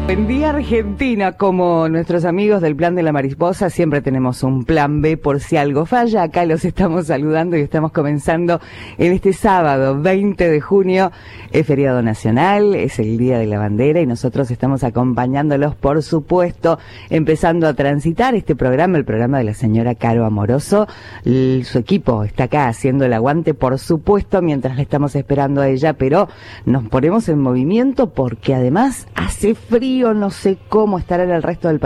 En Día Argentina, como nuestros amigos del Plan de la Mariposa, siempre tenemos un plan B por si algo falla. Acá los estamos saludando y estamos comenzando en este sábado 20 de junio. Es feriado nacional, es el Día de la Bandera y nosotros estamos acompañándolos, por supuesto, empezando a transitar este programa, el programa de la señora Caro Amoroso. Su equipo está acá haciendo el aguante, por supuesto, mientras la estamos esperando a ella, pero nos ponemos en movimiento porque además hace frío. No sé cómo estará en el resto del país.